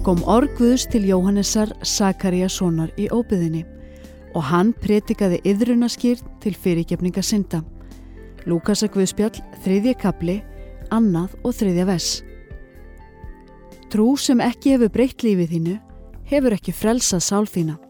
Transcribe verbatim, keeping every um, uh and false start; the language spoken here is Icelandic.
kom orð Guðs til Jóhannesar Sakaríassonar í óbyðinni og hann predikaði iðrunarskýrn til fyrirgefningar synda. Lúkasar Guðspjall, þriðji kafli, annað og þriðja vers. Trú sem ekki hefur breytt lífið þínu hefur ekki frelsað sál þína.